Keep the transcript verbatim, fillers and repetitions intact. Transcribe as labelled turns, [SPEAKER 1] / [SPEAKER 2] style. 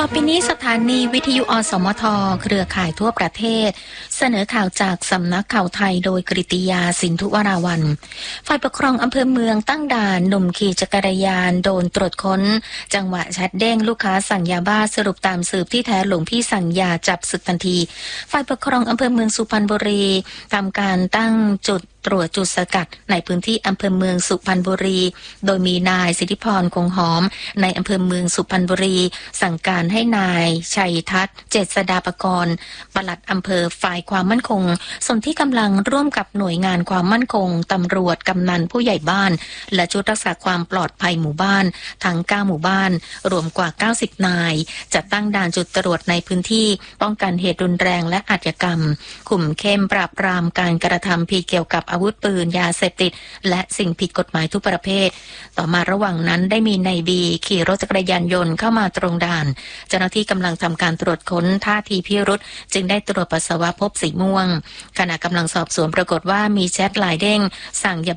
[SPEAKER 1] ต่อไปนี้สถานีวิทยุอสมทเครือข่ายทั่วประเทศเสนอข่าวจากสำนักข่าวไทยโดยกฤติยาสินธุวราวัลย์ฝ่ายปกครองอำเภอเมืองตั้งด่านหนุ่มขี่จักรยานโดนตรวจค้นจังหวะชัดเด้งลูกค้าสั่งยาบ้าสรุปตามสืบที่แท้หลวงพี่สั่งยาจับศึกทันทีฝ่ายปกครองอำเภอเมืองสุพรรณบุรีทำการตั้งจุดตรวจจุดสกัดในพื้นที่อำเภอเมืองสุพรรณบุรีโดยมีนายสิทธิพรคงหอมในอำเภอเมืองสุพรรณบุรีสั่งการให้นายชัยทัศน์เจษฎาปกรณ์ปลัดอำเภอฝ่ายความมั่นคงส่วนที่กำลังร่วมกับหน่วยงานความมั่นคงตำรวจกำนันผู้ใหญ่บ้านและชุดรักษาความปลอดภัยหมู่บ้านทั้งเก้าหมู่บ้านรวมกว่าเก้าสิบนายจะตั้งด่านจุดตรวจในพื้นที่ป้องกันเหตุรุนแรงและอาชญากรรมคุมเข้มปราบปรามการกระทำผิดเกี่ยวกับอาวุธปืนยาเสพติดและสิ่งผิดกฎหมายทุกประเภทต่อมาระหว่างนั้นได้มีนายบีขี่รถจักรยานยนต์เข้ามาตรงด่านเจ้าหน้าที่กำลังทำการตรวจค้นท่าทีพิรุธจึงได้ตรวจปัสสาวะพบสีม่วงขณะกำลังสอบสวนปรากฏว่ามีแชทไลน์เด้งสั่งยา